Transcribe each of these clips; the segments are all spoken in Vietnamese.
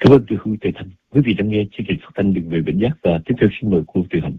Cảm ơn Từ Hương Từ Thành. Quý vị đang nghe chương trình phát thanh Đường Về Bỉnh Giác và tiếp theo xin mời cô Từ Hạnh.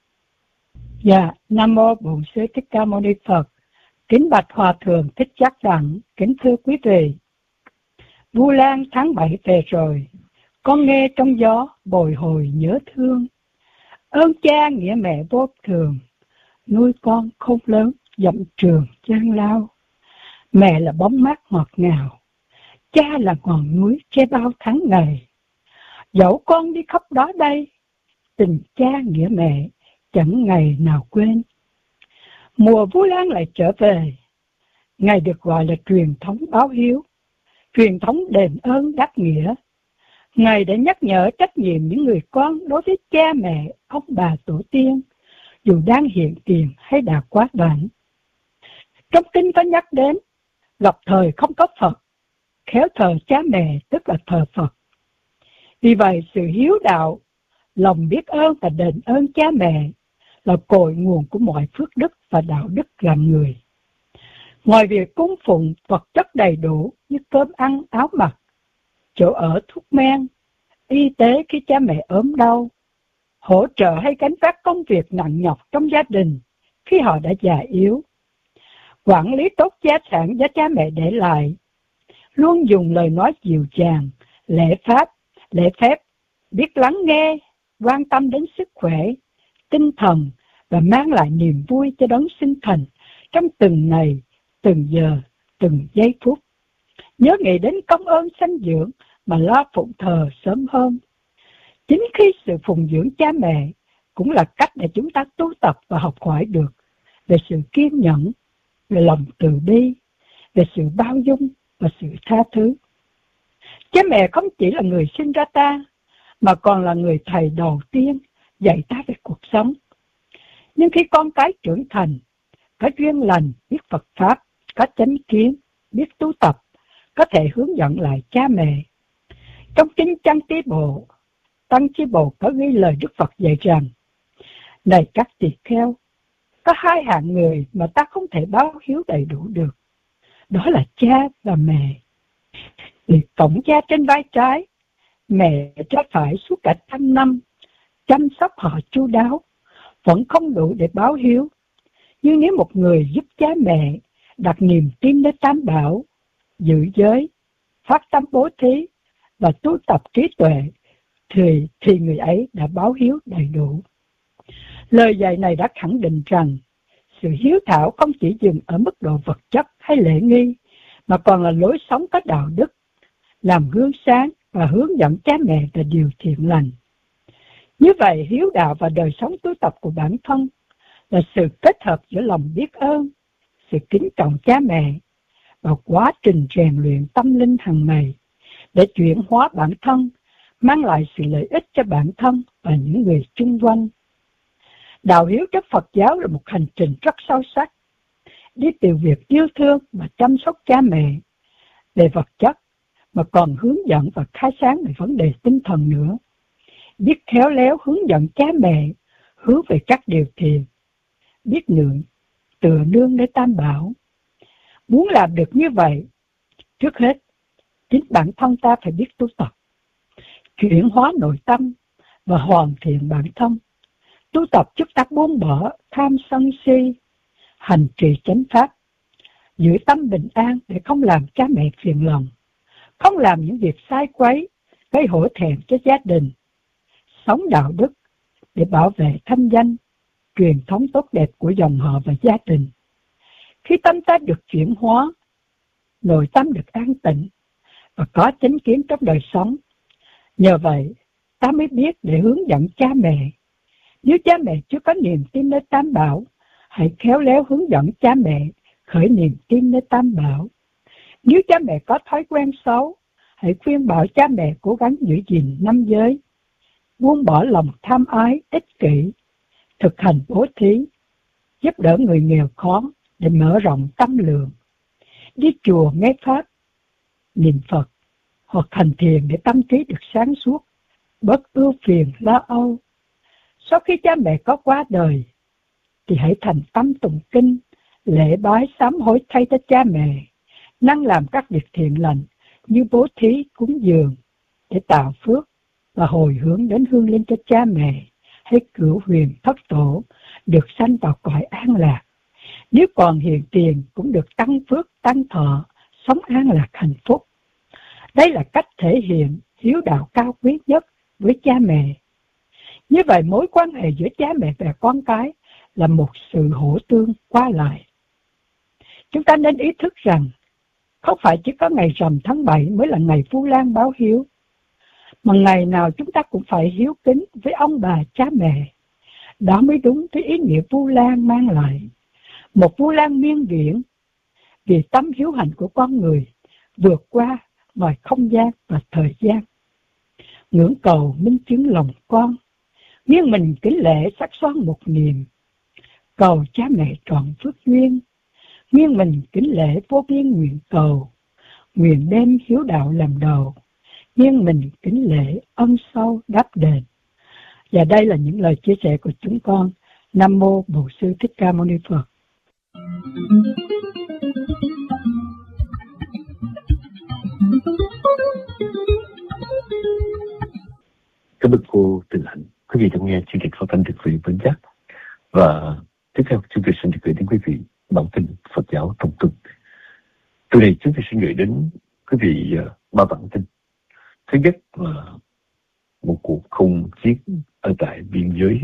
Dạ, Nam Mô Bổn Sư Thích Ca Mâu Ni Phật. Kính bạch Hòa Thượng Thích Giác Đặng. Kính thưa quý vị, Vu Lan tháng 7 về rồi, con nghe trong gió bồi hồi nhớ thương. Ơn cha nghĩa mẹ vô thường, nuôi con khôn lớn dặm trường gian lao. Mẹ là bóng mát ngọt ngào, cha là ngọn núi che bao tháng ngày. Dẫu con đi khắp đó đây, tình cha nghĩa mẹ chẳng ngày nào quên. Mùa Vu Lan lại trở về, ngày được gọi là truyền thống báo hiếu, truyền thống đền ơn đáp nghĩa. Ngày để nhắc nhở trách nhiệm những người con đối với cha mẹ, ông bà tổ tiên, dù đang hiện tiền hay đã quá đoạn. Trong kinh có nhắc đến, gặp thời không có Phật, khéo thờ cha mẹ tức là thờ Phật. Vì vậy sự hiếu đạo, lòng biết ơn và đền ơn cha mẹ là cội nguồn của mọi phước đức và đạo đức làm người. Ngoài việc cúng phụng vật chất đầy đủ như cơm ăn, áo mặc, chỗ ở, thuốc men, y tế khi cha mẹ ốm đau, hỗ trợ hay gánh vác công việc nặng nhọc trong gia đình khi họ đã già yếu, quản lý tốt gia sản do cha mẹ để lại, luôn dùng lời nói dịu dàng, lễ phép, biết lắng nghe, quan tâm đến sức khỏe, tinh thần và mang lại niềm vui cho đấng sinh thành trong từng ngày, từng giờ, từng giây phút. Nhớ nghĩ đến công ơn sanh dưỡng mà lo phụng thờ sớm hơn. Chính khi sự phụng dưỡng cha mẹ cũng là cách để chúng ta tu tập và học hỏi được về sự kiên nhẫn, về lòng từ bi, về sự bao dung và sự tha thứ. Cha mẹ không chỉ là người sinh ra ta, mà còn là người thầy đầu tiên dạy ta về cuộc sống. Nhưng khi con cái trưởng thành, có duyên lành, biết Phật Pháp, có chánh kiến, biết tu tập, có thể hướng dẫn lại cha mẹ. Trong kinh Tăng Chi Bộ có ghi lời Đức Phật dạy rằng: này các tỳ kheo, có hai hạng người mà ta không thể báo hiếu đầy đủ được, đó là cha và mẹ. Vì cổng cha trên vai trái, mẹ trái phải suốt cả 100 năm, chăm sóc họ chu đáo, vẫn không đủ để báo hiếu. Nhưng nếu một người giúp cha mẹ đặt niềm tin đến Tam Bảo, giữ giới, phát tâm bố thí và tu tập trí tuệ, thì người ấy đã báo hiếu đầy đủ. Lời dạy này đã khẳng định rằng sự hiếu thảo không chỉ dừng ở mức độ vật chất hay lễ nghi, mà còn là lối sống có đạo đức, làm gương sáng và hướng dẫn cha mẹ về điều thiện lành. Như vậy, hiếu đạo và đời sống tu tập của bản thân là sự kết hợp giữa lòng biết ơn, sự kính trọng cha mẹ và quá trình rèn luyện tâm linh hàng ngày để chuyển hóa bản thân, mang lại sự lợi ích cho bản thân và những người chung quanh. Đạo hiếu trong Phật giáo là một hành trình rất sâu sắc, đi từ việc yêu thương và chăm sóc cha mẹ về vật chất, mà còn hướng dẫn và khai sáng về vấn đề tinh thần nữa. Biết khéo léo hướng dẫn cha mẹ hướng về các điều thiện, biết tựa nương nơi Tam Bảo. Muốn làm được như vậy, trước hết, chính bản thân ta phải biết tu tập, chuyển hóa nội tâm và hoàn thiện bản thân. Tu tập giúp ta buông bỏ tham sân si, hành trì chánh pháp, giữ tâm bình an để không làm cha mẹ phiền lòng, không làm những việc sai quấy, gây hổ thẹn cho gia đình, sống đạo đức để bảo vệ thanh danh, truyền thống tốt đẹp của dòng họ và gia đình. Khi tâm ta được chuyển hóa, nội tâm được an tịnh và có chánh kiến trong đời sống, nhờ vậy ta mới biết để hướng dẫn cha mẹ. Nếu cha mẹ chưa có niềm tin nơi Tam Bảo, hãy khéo léo hướng dẫn cha mẹ khởi niềm tin nơi Tam Bảo. Nếu cha mẹ có thói quen xấu, hãy khuyên bảo cha mẹ cố gắng giữ gìn 5 giới, buông bỏ lòng tham ái, ích kỷ, thực hành bố thí, giúp đỡ người nghèo khó để mở rộng tâm lượng, đi chùa nghe Pháp, niệm Phật hoặc hành thiền để tâm trí được sáng suốt, bớt ưu phiền lo âu. Sau khi cha mẹ có qua đời, thì hãy thành tâm tụng kinh, lễ bái sám hối thay cho cha mẹ, năng làm các việc thiện lành như bố thí, cúng dường, để tạo phước và hồi hướng đến hương linh cho cha mẹ hay cửu huyền thất tổ được sanh vào cõi an lạc. Nếu còn hiện tiền cũng được tăng phước, tăng thọ, sống an lạc hạnh phúc. Đây là cách thể hiện hiếu đạo cao quý nhất với cha mẹ. Như vậy mối quan hệ giữa cha mẹ và con cái là một sự hỗ tương qua lại. Chúng ta nên ý thức rằng không phải chỉ có ngày rằm tháng 7 mới là ngày Vu Lan báo hiếu, mà ngày nào chúng ta cũng phải hiếu kính với ông bà cha mẹ. Đó mới đúng với ý nghĩa Vu Lan mang lại. Một Vu Lan miên viễn, vì tâm hiếu hạnh của con người vượt qua mọi không gian và thời gian. Ngưỡng cầu minh chứng lòng con, nghiêng mình kính lễ sắc son một niềm. Cầu cha mẹ trọn phước duyên, nghiêng mình kính lễ vô biên nguyện cầu. Nguyện đem hiếu đạo làm đầu, nghiêng mình kính lễ ân sâu đáp đền. Và đây là những lời chia sẻ của chúng con. Nam mô Bổn Sư Thích Ca Mâu Ni Phật. Các bậc cô Tình Hạnh, quý vị đang nghe chương trình phát thanh thực vị vững chắc. Và tiếp theo chúng tôi xin được gửi đến quý vị bản tin Phật giáo thông tuần. Từ đây chúng tôi xin gửi đến quý vị ba bản tin. Thứ nhất là một cuộc không chiến ở tại biên giới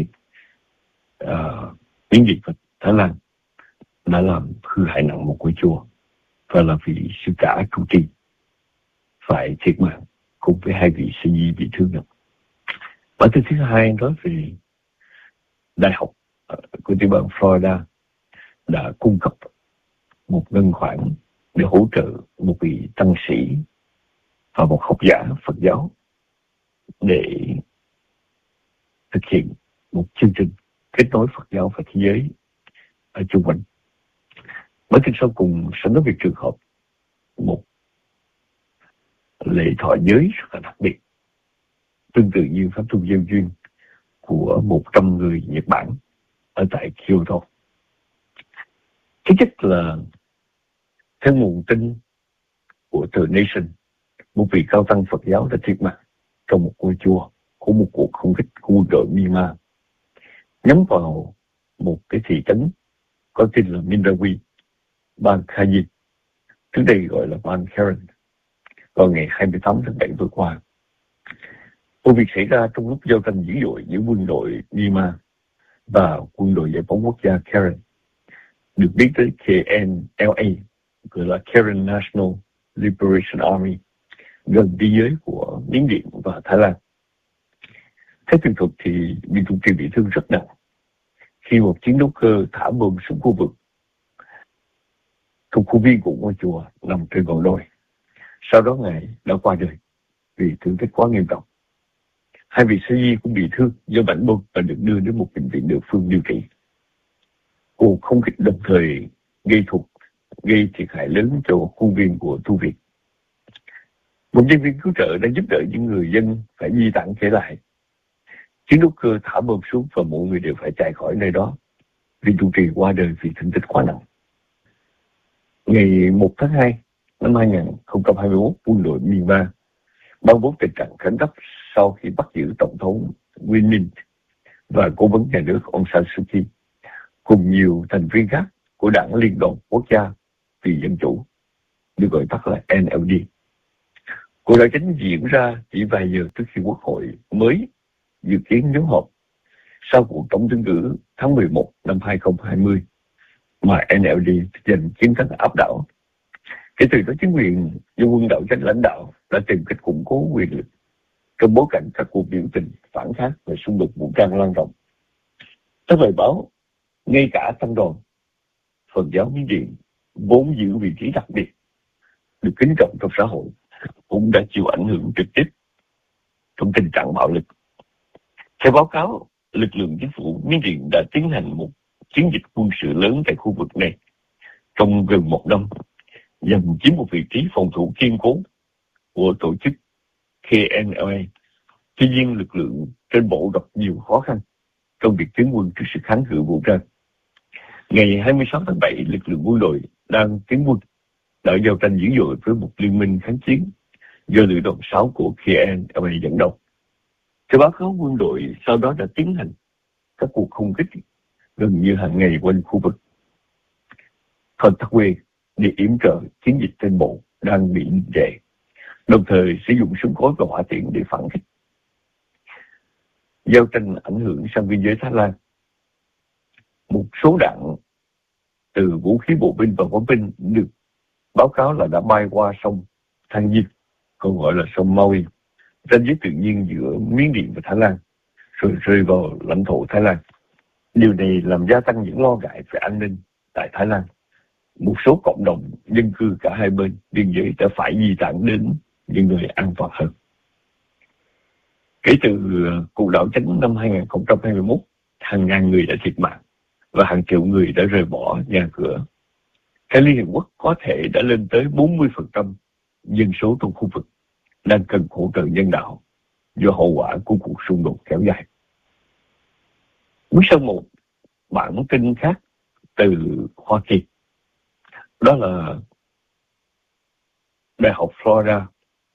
Miến Điện và Thái Lan đã làm hư hại nặng một ngôi chùa, và là vị sư cả trụ trì phải thiệt mạng cùng với hai vị sư nhi bị thương nặng. Bản tin thứ hai nói về đại học của tiểu bang Florida đã cung cấp một ngân khoản để hỗ trợ một vị tăng sĩ và một học giả Phật giáo để thực hiện một chương trình kết nối Phật giáo và thế giới ở chung quanh. Bản tin sau cùng sẽ nói về trường hợp một lễ thọ giới rất là đặc biệt, tương tự như pháp tu gieo duyên của 100 người Nhật Bản ở tại Kyoto. Thứ nhất là theo nguồn tin của The Nation, một vị cao tăng Phật giáo đã thiệt mạng trong một ngôi chùa của một cuộc không kích của quân đội Myanmar nhắm vào một cái thị trấn có tên là Mindawi, bang Khayin, trước đây gọi là bang Karen, vào ngày 28 tháng 7 vừa qua. Vụ việc xảy ra trong lúc giao tranh dữ dội giữa quân đội Myanmar và quân đội giải phóng quốc gia Karen, được biết tới KNLA, gọi là Karen National Liberation Army, gần biên giới của Miến Điện và Thái Lan. Theo tường thuật thì vị trụ trì bị thương rất nặng khi một chiến đấu cơ thả bom xuống khu vực thuộc khu viên của ngôi chùa nằm trên ngọn đồi. Sau đó ngài đã qua đời vì thương tích quá nghiêm trọng. Hai vị sư nhi cũng bị thương do bắn bom và được đưa đến một bệnh viện địa phương điều trị. Cuộc không kích đồng thời gây thiệt hại lớn cho khuôn viên của tu viện. Một nhân viên cứu trợ đã giúp đỡ những người dân phải di tản kể lại. Chiến đấu cơ thả bom xuống và mọi người đều phải chạy khỏi nơi đó vì trụ trì qua đời vì thương tích quá nặng. Ngày 1 tháng 2 năm 2021, quân đội Myanmar ban bố tình trạng khẩn cấp sau khi bắt giữ Tổng thống Win Myint và cố vấn nhà nước Aung San Suu Kyi cùng nhiều thành viên khác của Đảng Liên đoàn Quốc gia vì Dân chủ, được gọi tắt là NLD. Cuộc đảo chính diễn ra chỉ vài giờ trước khi Quốc hội mới dự kiến nhóm họp sau cuộc tổng tuyển cử tháng 11 năm 2020 mà NLD giành chiến thắng áp đảo. Kể từ đó, chính quyền do quân đảo chính lãnh đạo đã tìm cách củng cố quyền lực trong bối cảnh các cuộc biểu tình phản kháng và xung đột vũ trang lan rộng. Theo bài báo, ngay cả tăng đoàn Phật giáo Miến Điện vốn giữ vị trí đặc biệt được kính trọng trong xã hội cũng đã chịu ảnh hưởng trực tiếp trong tình trạng bạo lực. Theo báo cáo, lực lượng chính phủ Miến Điện đã tiến hành một chiến dịch quân sự lớn tại khu vực này trong gần một năm, nhằm chiếm một vị trí phòng thủ kiên cố của tổ chức KNLA. Tuy nhiên, lực lượng trên bộ gặp nhiều khó khăn trong việc tiến quân trước sự kháng cự vũ trang. Ngày 26 tháng 7, lực lượng quân đội đang tiến quân đã giao tranh dữ dội với một liên minh kháng chiến do lữ đoàn 6 của KNLA dẫn đầu. Theo báo cáo, quân đội sau đó đã tiến hành các cuộc không kích gần như hàng ngày quanh khu vực Kentucky để yểm trợ chiến dịch trên bộ đang bị đình trệ, đồng thời sử dụng súng cối và hỏa tiễn để phản kích. Giao tranh ảnh hưởng sang biên giới Thái Lan. Một số đạn từ vũ khí bộ binh và pháo binh được báo cáo là đã bay qua sông Thang Diêm, còn gọi là sông Maui, ranh giới tự nhiên giữa Miến Điện và Thái Lan, rồi rơi vào lãnh thổ Thái Lan. Điều này làm gia tăng những lo ngại về an ninh tại Thái Lan. Một số cộng đồng dân cư cả hai bên biên giới đã phải di tản đến những nơi an toàn hơn. Kể từ cuộc đảo chính năm 2021, hàng ngàn người đã thiệt mạng và hàng triệu người đã rời bỏ nhà cửa. Theo Liên Hiệp Quốc, có thể đã lên tới 40% dân số trong khu vực đang cần hỗ trợ nhân đạo do hậu quả của cuộc xung đột kéo dài. Bước sang một bản tin khác từ Hoa Kỳ, đó là Đại học Florida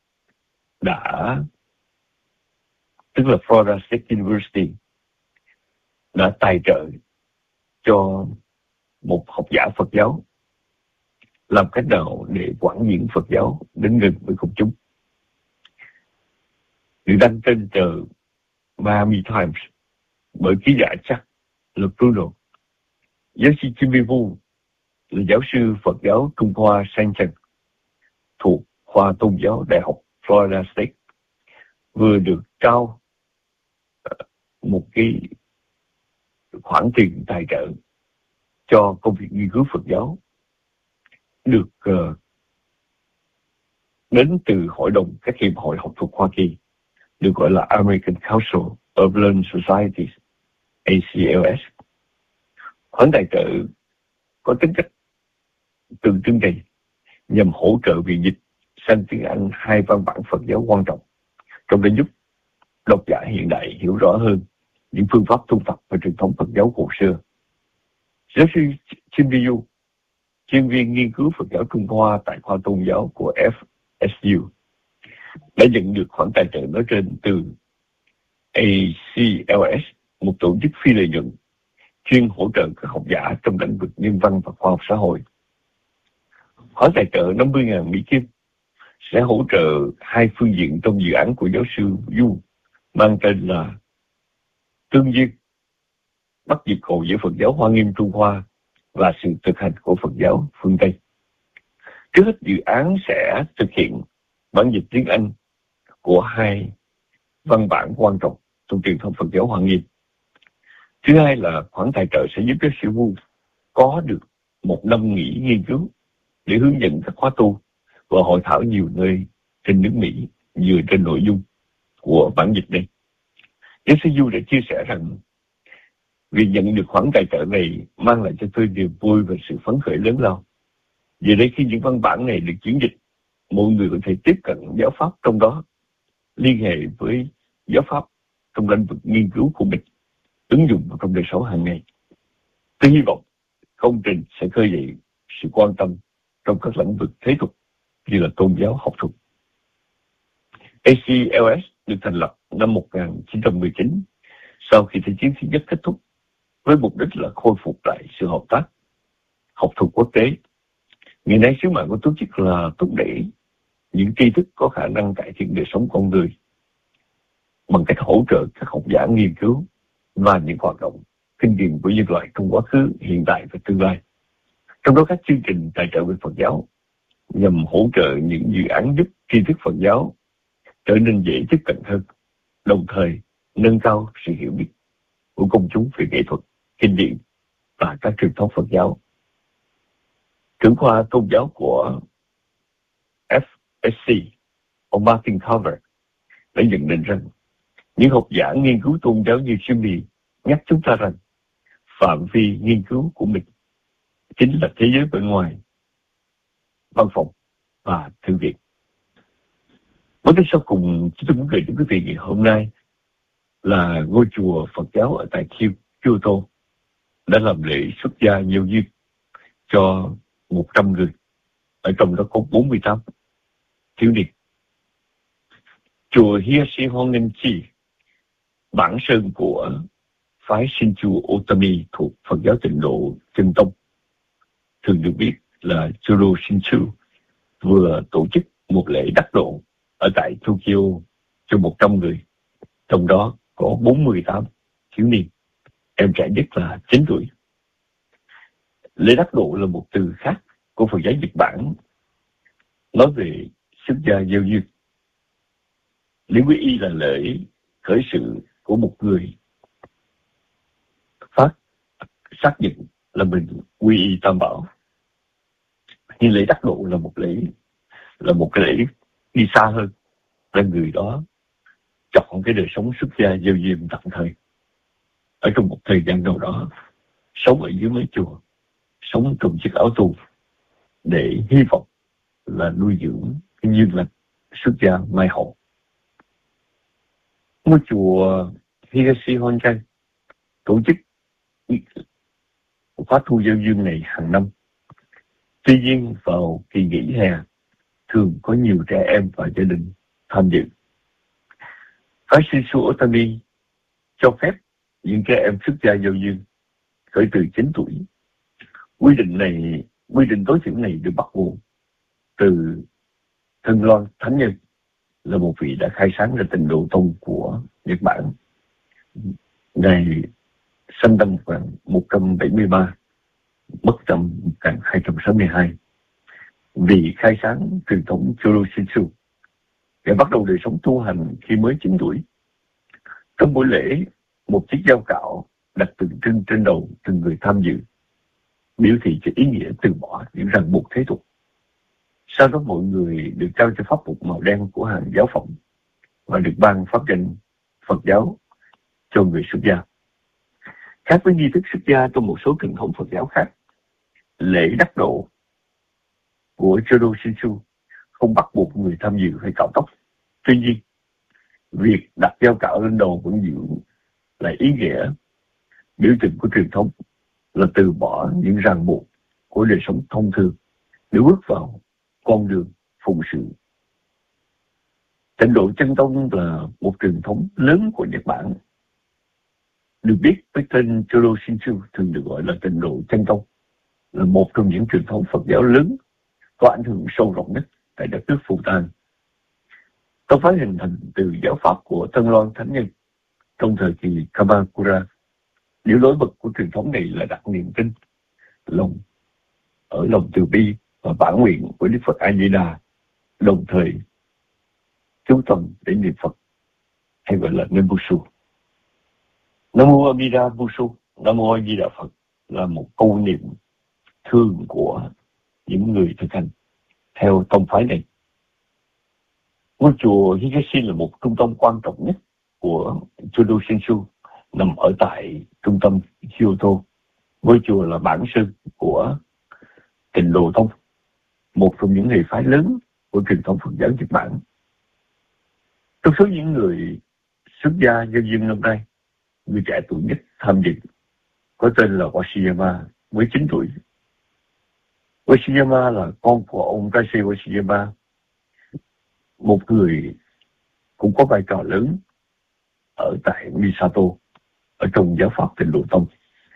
tức là Florida State University đã tài trợ cho một học giả Phật giáo làm cách nào để quảng diễn Phật giáo đến gần với công chúng. Được đăng trên tờ Miami Times bởi ký giả Chuck LeBruno. Giáo sư Jimmy Wu là giáo sư Phật giáo Trung Hoa San Trần thuộc khoa tôn giáo Đại học Florida State, vừa được trao một cái khoản tiền tài trợ cho công việc nghiên cứu Phật giáo được đến từ Hội đồng các hiệp hội học thuật Hoa Kỳ, được gọi là American Council of Learned Societies, ACLS. Khoản tài trợ có tính cách tượng trưng này nhằm hỗ trợ việc dịch sang tiếng Anh 2 văn bản Phật giáo quan trọng, trong đó giúp độc giả hiện đại hiểu rõ hơn những phương pháp tu tập và truyền thống Phật giáo cổ xưa. Giáo sư Jimmy Wu, chuyên viên nghiên cứu Phật giáo Trung Hoa tại khoa tôn giáo của FSU, đã nhận được khoản tài trợ nói trên từ ACLS, một tổ chức phi lợi nhuận chuyên hỗ trợ các học giả trong lĩnh vực nhân văn và khoa học xã hội. Khoản tài trợ 50.000 Mỹ Kim sẽ hỗ trợ 2 phương diện trong dự án của giáo sư Yu, mang tên là Tương duyên, bắt nhịp cầu giữa Phật giáo Hoa Nghiêm Trung Hoa và sự thực hành của Phật giáo phương Tây. Trước hết, dự án sẽ thực hiện bản dịch tiếng Anh của 2 văn bản quan trọng trong truyền thống Phật giáo Hoa Nghiêm. Thứ hai là khoản tài trợ sẽ giúp giáo sư Wu có được 1 năm nghỉ nghiên cứu để hướng dẫn các khóa tu và hội thảo nhiều nơi trên nước Mỹ dựa trên nội dung của bản dịch này. Giáo sư Du đã chia sẻ rằng việc nhận được khoản tài trợ này mang lại cho tôi niềm vui và sự phấn khởi lớn lao. Giờ đây khi những văn bản này được chuyển dịch, mọi người có thể tiếp cận giáo pháp trong đó, liên hệ với giáo pháp trong lĩnh vực nghiên cứu của mình, ứng dụng vào trong đời sống hàng ngày. Tôi hy vọng công trình sẽ khơi dậy sự quan tâm trong các lĩnh vực thế tục như là tôn giáo, học thuật. ACLS được thành lập năm 1919 sau khi Thế chiến thứ nhất kết thúc, với mục đích là khôi phục lại sự hợp tác học thuật quốc tế. Ngày nay, sứ mạng của tổ chức là thúc đẩy những tri thức có khả năng cải thiện đời sống con người bằng cách hỗ trợ các học giả nghiên cứu và những hoạt động kinh điển của nhân loại trong quá khứ, hiện tại và tương lai. Trong đó, các chương trình tài trợ về Phật giáo nhằm hỗ trợ những dự án giúp tri thức Phật giáo trở nên dễ tiếp cận hơn, đồng thời nâng cao sự hiểu biết của công chúng về nghệ thuật, kinh điển và các truyền thống Phật giáo. Trưởng khoa tôn giáo của FSC, ông Martin Carver, đã nhận định rằng những học giả nghiên cứu tôn giáo như Jimmy nhắc chúng ta rằng phạm vi nghiên cứu của mình chính là thế giới bên ngoài văn phòng và thư viện. Vấn đề sau cùng chúng tôi muốn gửi đến quý vị ngày hôm nay là ngôi chùa Phật giáo ở tại Kyoto đã làm lễ xuất gia nhiều duyên cho 100 người, ở trong đó có 48 thiếu niên. Chùa Hiyashi Honenchi, bản sơn của phái Shinchu Otami thuộc Phật giáo Tịnh độ Chân Tông, thường được biết là Choro Shinchu, vừa tổ chức một lễ đắc độ ở tại Tokyo cho 100 người, trong đó có 48 thiếu niên, em trẻ nhất là 9 tuổi. Lễ đắc độ là một từ khác của Phật giáo Nhật Bản, nói về xuất gia gieo duyên. Lễ quy y là lễ khởi sự của một người phát xác nhận là mình quy y Tam Bảo. Nhưng lễ đắc độ là một cái lễ đi xa hơn, là người đó chọn cái đời sống xuất gia gieo duyên tạm thời ở trong một thời gian nào đó, sống ở dưới mái chùa, sống trong chiếc áo tù, để hy vọng là nuôi dưỡng cái duyên lành xuất gia mai hậu. Ngôi chùa Hiyashi Honkai tổ chức khóa thu gieo duyên này hàng năm. Tuy nhiên vào kỳ nghỉ hè thường có nhiều trẻ em và gia đình tham dự. Phái Shinchu Otami cho phép những trẻ em xuất gia gieo duyên khởi từ 9 tuổi. Quy định tối thiểu này được bắt nguồn từ Thân Loan Thánh Nhân, là một vị đã khai sáng ra Tịnh độ tông của Nhật Bản. Ngài sinh năm 1173, mất năm 1262. Vì khai sáng truyền thống Choro Shinchu, Ngài bắt đầu đời sống tu hành khi mới 9 tuổi. Trong buổi lễ, một chiếc dao cạo đặt tượng trưng trên đầu từng người tham dự, biểu thị cho ý nghĩa từ bỏ những ràng buộc thế tục. Sau đó mọi người được trao cho pháp phục màu đen của hàng giáo phẩm và được ban pháp danh Phật giáo cho người xuất gia. Khác với nghi thức xuất gia trong một số truyền thống Phật giáo khác, lễ đắc độ của Choro Shinchu không bắt buộc người tham dự phải cạo tóc. Tuy nhiên, việc đặt dao cạo lên đầu vẫn giữ lại ý nghĩa biểu tượng của truyền thống, là từ bỏ những ràng buộc của đời sống thông thường để bước vào con đường phụng sự. Tịnh độ Chân Tông là một truyền thống lớn của Nhật Bản, được biết với tên Choro Shinchu, thường được gọi là Tịnh độ Chân Tông, là một trong những truyền thống Phật giáo lớn có ảnh hưởng sâu rộng nhất tại đất nước Bhutan. Tông phái hình thành từ giáo pháp của Thân Loan Thánh Nhân trong thời kỳ Kamakura. Điều nổi bật của truyền thống này là đặt niềm tin lòng từ bi và bản nguyện của Đức Phật A Di Đà, đồng thời chú tâm đến niệm Phật, hay gọi là Nembusu. Nam mô A Di Đà Busu, Nam mô A Di Đà Phật là một câu niệm thường của những người thực hành theo tông phái này. Ngôi chùa Hiyashi là một trung tâm quan trọng nhất của Choro Shinchu, nằm ở tại trung tâm Kyoto. Ngôi chùa là bản sơn của Tịnh độ tông, một trong những hệ phái lớn của truyền thống Phật giáo Nhật Bản. Trong số những người xuất gia gieo duyên năm nay, người trẻ tuổi nhất tham dự có tên là Washiyama với 9 tuổi. Washiyama là con của ông Taisei Washiyama, một người cũng có vai trò lớn ở tại Misato, ở trong giáo pháp Tịnh độ tông.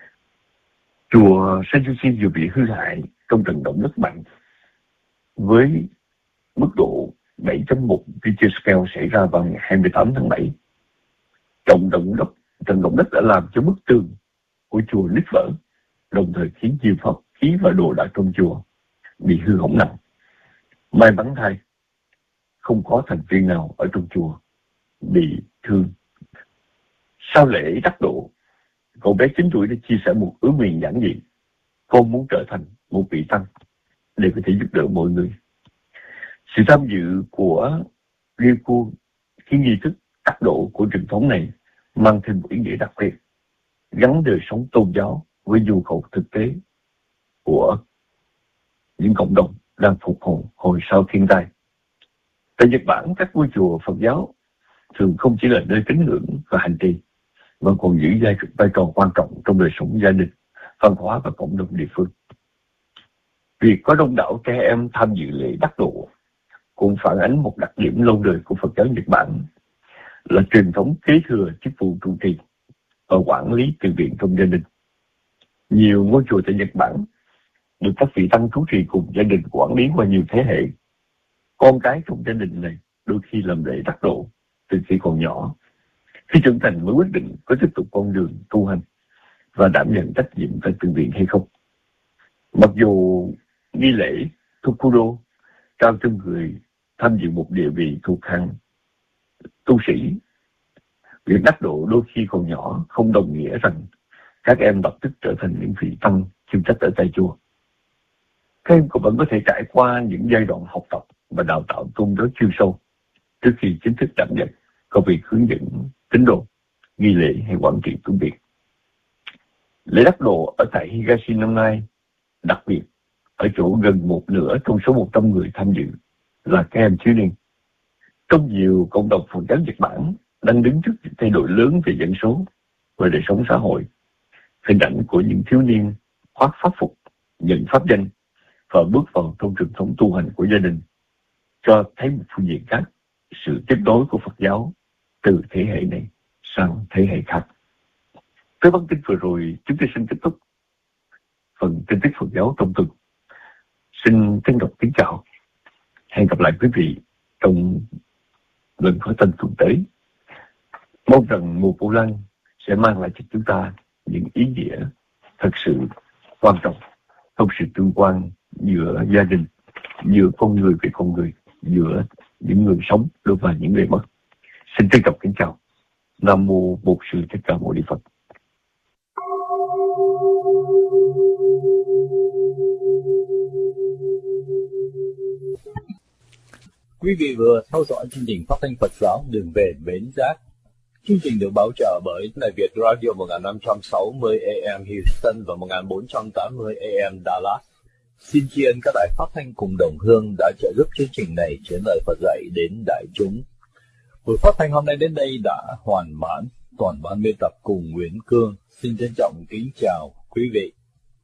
Chùa Senjushi vừa bị hư hại trong trận động đất mạnh với mức độ 7.1 Richter scale xảy ra vào ngày 28 tháng 7. Trận động đất đã làm cho bức tường của chùa nứt vỡ, đồng thời khiến nhiều pháp khí và đồ đạc trong chùa bị hư hỏng nặng. May mắn thay, không có thành viên nào ở trong chùa bị thương. Sau lễ đắc độ, cậu bé 9 tuổi đã chia sẻ một ước nguyện giản dị: con muốn trở thành một vị tăng để có thể giúp đỡ mọi người. Sự tham dự của Ryuku khiến nghi thức đắc độ của truyền thống này mang thêm một ý nghĩa đặc biệt, gắn đời sống tôn giáo với nhu cầu thực tế của những cộng đồng đang phục hồi sau thiên tai. Tại Nhật Bản, các ngôi chùa Phật giáo thường không chỉ là nơi tín ngưỡng và hành trì, mà còn giữ vai trò quan trọng trong đời sống gia đình, văn hóa và cộng đồng địa phương. Việc có đông đảo trẻ em tham dự lễ đắc độ cũng phản ánh một đặc điểm lâu đời của Phật giáo Nhật Bản là truyền thống kế thừa chức vụ trụ trì và quản lý từ viện trong gia đình. Nhiều ngôi chùa tại Nhật Bản được các vị tăng trú trì cùng gia đình quản lý qua nhiều thế hệ. Con cái trong gia đình này đôi khi làm lễ đắc độ từ khi còn nhỏ. Khi trưởng thành mới quyết định có tiếp tục con đường tu hành và đảm nhận trách nhiệm tại từ viện hay không. Mặc dù nghi lễ Tokuro trao cho người tham dự một địa vị thuộc hàng tu sĩ, việc đắc độ đôi khi còn nhỏ không đồng nghĩa rằng các em lập tức trở thành những vị tăng chuyên trách ở tại chùa. Các em cũng vẫn có thể trải qua những giai đoạn học tập và đào tạo tôn giáo chuyên sâu trước khi chính thức đảm nhận công việc hướng dẫn tín đồ, nghi lễ hay quản trị tu viện. Lễ đắc độ ở tại Higashi năm nay đặc biệt ở chỗ gần một nửa trong số 100 người tham dự là các em thiếu niên. Trong nhiều cộng đồng Phật giáo Nhật Bản đang đứng trước những thay đổi lớn về dân số và đời sống xã hội, hình ảnh của những thiếu niên khoác pháp phục, nhận pháp danh và bước vào trong truyền thống tu hành của gia đình cho thấy một phương diện khác, sự tiếp nối của Phật giáo từ thế hệ này sang thế hệ khác. Với bản tin vừa rồi, chúng tôi xin kết thúc phần tin tức Phật giáo trong tuần. Xin trân trọng kính chào. Hẹn gặp lại quý vị trong lần phát thanh tuần tới. Mong rằng mùa Vu Lan sẽ mang lại cho chúng ta những ý nghĩa thật sự quan trọng trong sự tương quan giữa gia đình, giữa con người với con người, giữa những người sống đối với những người mất. Xin trân trọng kính chào. Nam mô Bổn Sư Thích Ca Mâu Ni Phật. Quý vị vừa theo dõi chương trình phát thanh Phật giáo Đường Về Bến Giác. Chương trình được bảo trợ bởi Đài Việt Radio 1560 AM Houston và 1480 AM Dallas. Xin tri ân các đài phát thanh cùng đồng hương đã trợ giúp chương trình này chuyển lời Phật dạy đến đại chúng. Buổi phát thanh hôm nay đến đây đã hoàn mãn. Toàn ban biên tập cùng Nguyễn Cương xin trân trọng kính chào quý vị.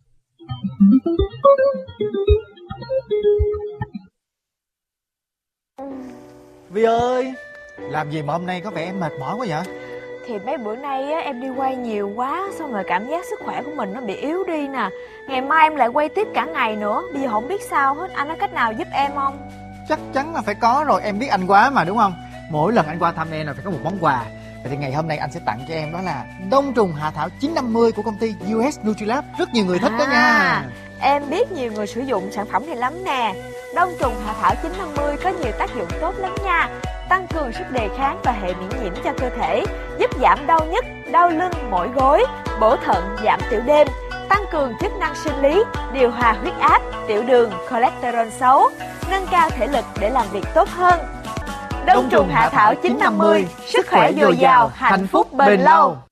Vi ơi, làm gì mà hôm nay có vẻ em mệt mỏi quá vậy? Thì mấy bữa nay á, em đi quay nhiều quá, xong rồi cảm giác sức khỏe của mình nó bị yếu đi nè. Ngày mai em lại quay tiếp cả ngày nữa, bây giờ không biết sao hết. Anh có cách nào giúp em không? Chắc chắn là phải có rồi, em biết anh quá mà đúng không? Mỗi lần anh qua thăm em là phải có một món quà. Vậy thì ngày hôm nay anh sẽ tặng cho em đó là đông trùng hạ thảo 950 của công ty US Nutrilab. Rất nhiều người thích đó nha. Em biết nhiều người sử dụng sản phẩm này lắm nè. Đông trùng hạ thảo 950 có nhiều tác dụng tốt lắm nha. Tăng cường sức đề kháng và hệ miễn nhiễm cho cơ thể, giúp giảm đau nhức, đau lưng, mỏi gối, bổ thận, giảm tiểu đêm, tăng cường chức năng sinh lý, điều hòa huyết áp, tiểu đường, cholesterol xấu, nâng cao thể lực để làm việc tốt hơn. Đông trùng hạ thảo 950, sức khỏe dồi dào, hạnh phúc bền lâu.